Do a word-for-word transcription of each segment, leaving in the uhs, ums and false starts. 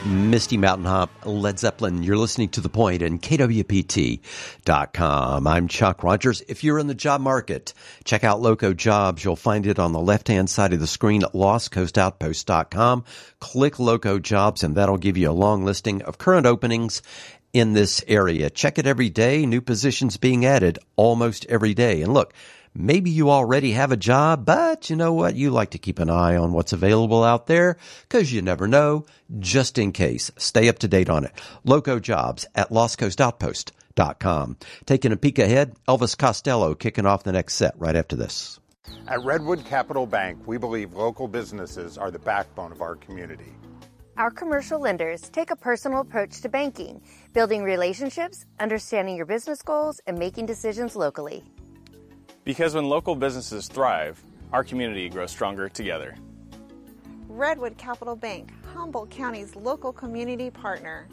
Misty Mountain Hop, Led Zeppelin. You're listening to The Point and K W P T dot com. I'm Chuck Rogers. If you're in the job market, check out Loco Jobs. You'll find it on the left-hand side of the screen at lost coast outpost dot com. Click Loco Jobs, and that'll give you a long listing of current openings in this area. Check it every day. New positions being added almost every day. And look, maybe you already have a job, but you know what? You like to keep an eye on what's available out there because you never know, just in case. Stay up to date on it. Loco Jobs at lost coast outpost dot com. Taking a peek ahead, Elvis Costello kicking off the next set right after this. At Redwood Capital Bank, we believe local businesses are the backbone of our community. Our commercial lenders take a personal approach to banking, building relationships, understanding your business goals, and making decisions locally. Because when local businesses thrive, our community grows stronger together. Redwood Capital Bank, Humboldt County's local community partner.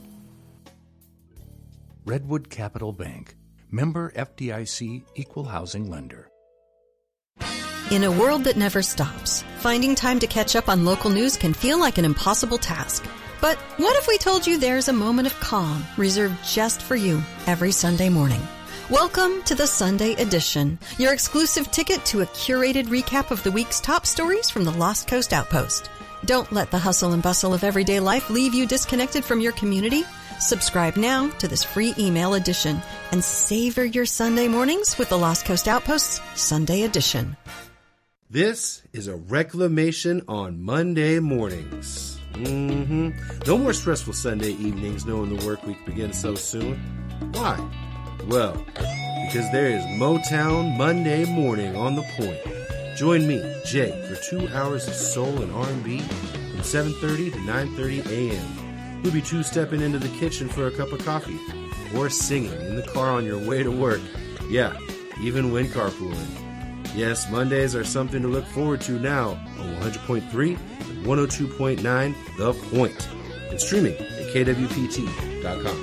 Redwood Capital Bank, member F D I C, equal housing lender. In a world that never stops, finding time to catch up on local news can feel like an impossible task. But what if we told you there's a moment of calm reserved just for you every Sunday morning? Welcome to the Sunday Edition, your exclusive ticket to a curated recap of the week's top stories from the Lost Coast Outpost. Don't let the hustle and bustle of everyday life leave you disconnected from your community. Subscribe now to this free email edition and savor your Sunday mornings with the Lost Coast Outpost's Sunday Edition. This is a reclamation on Monday mornings. Mm-hmm. No more stressful Sunday evenings knowing the work week begins so soon. Why? Well, because there is Motown Monday morning on The Point. Join me, Jake, for two hours of soul and R and B from seven thirty to nine thirty a.m. We'll be two-stepping into the kitchen for a cup of coffee or singing in the car on your way to work. Yeah, even when carpooling. Yes, Mondays are something to look forward to now on one hundred point three and one oh two point nine The Point. And streaming at K W P T dot com.